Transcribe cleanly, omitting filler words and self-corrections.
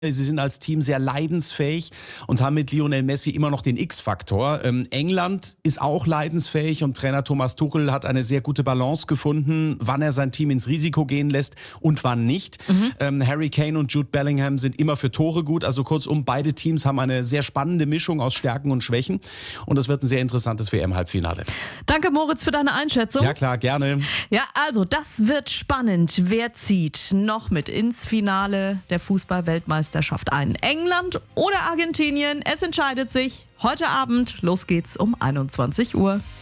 Sie sind als Team sehr leidensfähig und haben mit Lionel Messi immer noch den X-Faktor. England ist auch leidensfähig und Trainer Thomas Tuchel hat eine sehr gute Balance gefunden, wann er sein Team ins Risiko gehen lässt und wann nicht. Harry Kane und Jude Bellingham sind immer für Tore gut. Also kurzum, beide Teams haben eine sehr spannende Mischung aus Stärken und Schwächen. Und das wird ein sehr interessantes WM-Halbfinale. Danke, Moritz, für deine Einschätzung. Ja klar, gerne. Ja, also das wird spannend. Wer zieht noch mit ins Finale der Fußball-Weltmeisterschaft ein? England oder Argentinien? Es entscheidet sich heute Abend. Los geht's um 21 Uhr.